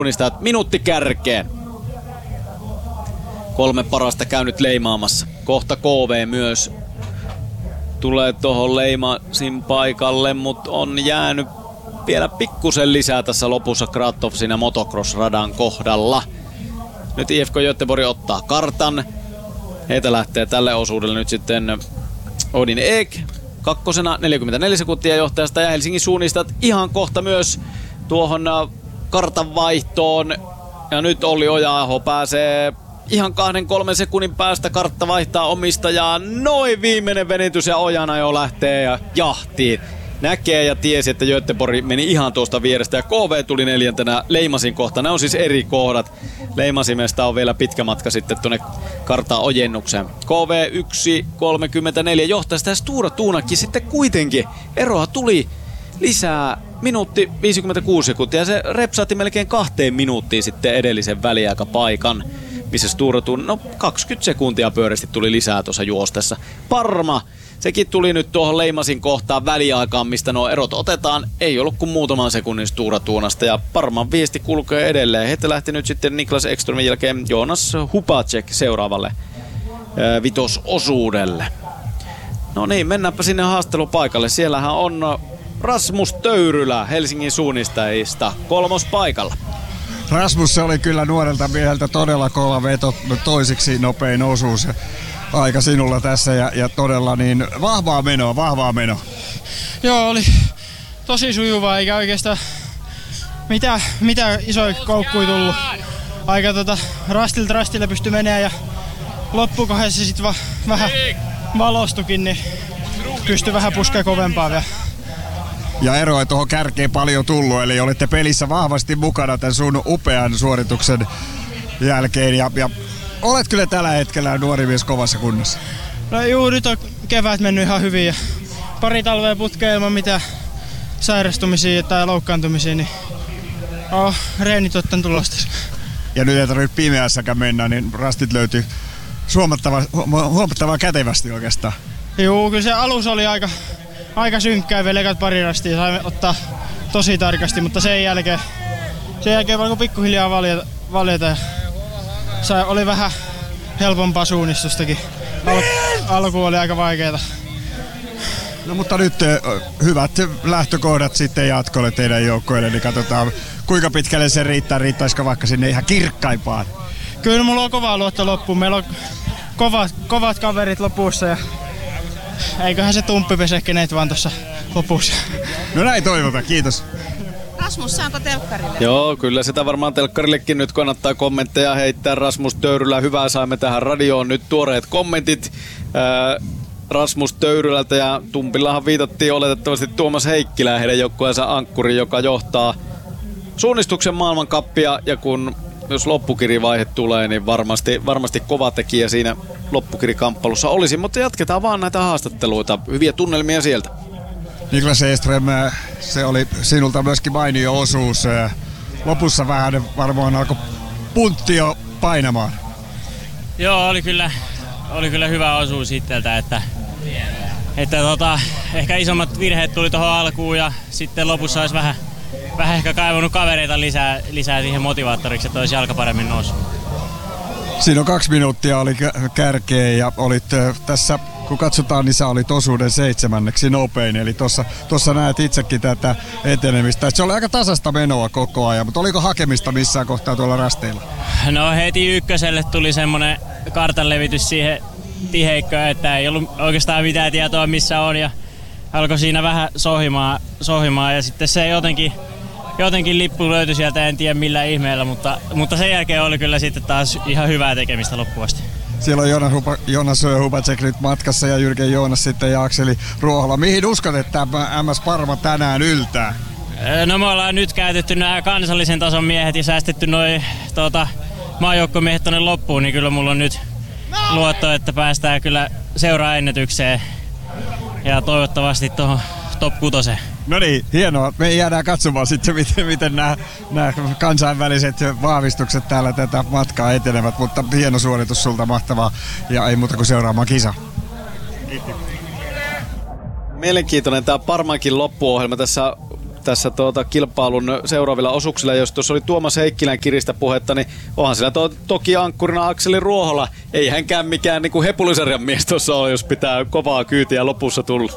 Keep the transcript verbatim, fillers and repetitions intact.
suunnistajat minuutti kärkeen. Kolme parasta käynyt leimaamassa. Kohta K V myös tulee tuohon leimasin paikalle, mutta on jäänyt vielä pikkusen lisää tässä lopussa Kratov siinä motocross-radan kohdalla. Nyt I F K Göteborg ottaa kartan. Heitä lähtee tälle osuudelle nyt sitten Odin Ek. Kakkosena neljäkymmentäneljä sekuntia johtajasta ja Helsingin suunnistajat ihan kohta myös tuohon kartan vaihtoon. Ja nyt Olli Oja-aho pääsee ihan kahden kolmen sekunnin päästä, kartta vaihtaa omistajaa. Noin viimeinen venitys ja Ojana jo lähtee ja jahtiin. Näkee ja tiesi, että Göteborg meni ihan tuosta vierestä ja K V tuli neljäntenä Leimasin kohta. Ne on siis eri kohdat. Leimasimesta on vielä pitkä matka sitten tuonne kartaan ojennukseen. K V yksi kolmekymmentäneljä johtajasta ja Stura Tuunakin sitten kuitenkin. Eroa tuli lisää minuutti viisikymmentäkuusi sekuntia ja se repsaatti melkein kahteen minuuttiin sitten edellisen väliaikapaikan. Missä Stura Tuun, no kaksikymmentä sekuntia pyöreästi tuli lisää tuossa juostessa. Parma, sekin tuli nyt tuohon Leimasin kohtaan väliaikaan, mistä nuo erot otetaan. Ei ollut kuin muutaman sekunnin Stura Tuunasta ja Parman viesti kulkee edelleen. Heitä lähti nyt sitten Niklas Ekströmin jälkeen Jonas Hupacek seuraavalle ää, vitososuudelle. No niin, mennäänpä sinne haastattelupaikalle. Siellähän on Rasmus Töyrylä Helsingin suunnistajista kolmos paikalla. Rasmus, se oli kyllä nuorelta mieheltä todella kova veto, toisiksi nopein osuus aika sinulla tässä ja, ja todella niin vahvaa menoa, vahvaa menoa. Joo, oli tosi sujuvaa eikä oikeastaan mitä, mitä isoja koukkuja tullut. Aika tota, rastilta rastille pystyi menemään ja loppukohdassa sitten va, vähän valostukin, niin pystyi vähän puskemaan kovempaa vielä. Ja eroa ei tuohon kärkeen paljon tullut, eli olitte pelissä vahvasti mukana tämän sun upean suorituksen jälkeen. Ja, ja olet kyllä tällä hetkellä nuori mies kovassa kunnossa. No juu, nyt on kevät mennyt ihan hyvin ja pari talvea putkea ilman mitään sairastumisia tai loukkaantumisia, niin oh, reenit ottanut tulosta. Ja nyt ei tarvitse pimeässäkään mennä, niin rastit löytyy huomattavan huomattava kätevästi oikeastaan. Juu, kyllä se alus oli aika... Aika synkkää, vielä ekat pari rastia saimme ottaa tosi tarkasti, mutta sen jälkeen, sen jälkeen alkoi pikkuhiljaa valjeta, valjeta ja sai, oli vähän helpompaa suunnistustakin. Al, alku oli aika vaikeeta. No mutta nyt hyvät lähtökohdat sitten jatkolle teidän joukkoille, niin katsotaan kuinka pitkälle se riittää, riittäisikö vaikka sinne ihan kirkkaimpaan. Kyllä mulla on kovaa luotto loppuun, meillä on kovat, kovat kaverit lopussa ja eiköhän se tumppi pese kenet vaan tuossa lopussa. No näin toivotaan, kiitos. Rasmus, saanko telkkarille? Joo, kyllä sitä varmaan telkkarillekin nyt kannattaa kommentteja heittää. Rasmus Töyrylä, hyvää saimme tähän radioon nyt tuoreet kommentit Ää, Rasmus Töyrylältä ja Tumpillahan viitattiin oletettavasti Tuomas Heikkilä, heidän joukkueensa ankkuri, joka johtaa suunnistuksen maailmankappia ja kun jos loppukirivaihe tulee, niin varmasti, varmasti kova tekijä siinä loppukirikamppailussa olisi, mutta jatketaan vaan näitä haastatteluita. Hyviä tunnelmia sieltä. Niklas Eström, se oli sinulta myöskin mainio osuus. Lopussa vähän varmaan alkoi puntti jo painamaan. Joo, oli kyllä, oli kyllä hyvä osuus itseltä, että, että tota, ehkä isommat virheet tuli tuohon alkuun ja sitten lopussa olisi vähän Vähän ehkä kaivannut kavereita lisää, lisää siihen motivaattoriksi, että olisi jalka paremmin noussut. Siinä on kaksi minuuttia oli kärkeä ja olit tässä, kun katsotaan, niin sä olit osuuden seitsemänneksi nopein. Eli tuossa, tuossa näet itsekin tätä etenemistä. Se oli aika tasasta menoa koko ajan, mutta oliko hakemista missään kohtaa tuolla rasteilla? No heti ykköselle tuli semmoinen kartanlevitys siihen tiheikköön, että ei ollut oikeastaan mitään tietoa missä on. Ja alkoi siinä vähän sohimaan, sohimaan ja sitten se jotenkin... Jotenkin lippu löytyi sieltä, en tiedä millä ihmeellä, mutta, mutta sen jälkeen oli kyllä sitten taas ihan hyvää tekemistä loppuasti. Siellä on Jonas, Hupa, Jonas Hupacek nyt matkassa ja Jyrken Joonas sitten ja Akseli Ruohola. Mihin uskot, että tämä M S Parma tänään yltää? No me ollaan nyt käytetty nämä kansallisen tason miehet ja säästetty noi tuota, maajoukkomiehet tonne loppuun, niin kyllä mulla on nyt luotto, että päästään kyllä seuraennätykseen ja toivottavasti tuohon top kutoseen. No niin, hienoa. Me jäädään katsomaan sitten, miten, miten nämä, nämä kansainväliset vahvistukset täällä tätä matkaa etenevät, mutta hieno suoritus sulta, mahtavaa, ja ei muuta kuin seuraamaan kisa. Mielenkiintoinen tämä Parmankin loppuohjelma. Tässä tässä tuota kilpailun seuraavilla osuuksilla. Jos tuossa oli Tuomas Heikkilän kiristä puhetta, niin onhan siellä to- toki ankkurina Akseli Ruohola. Ei hänkään mikään niin kuin hepulisarjan mies tuossa ole, jos pitää kovaa kyytiä lopussa tulla.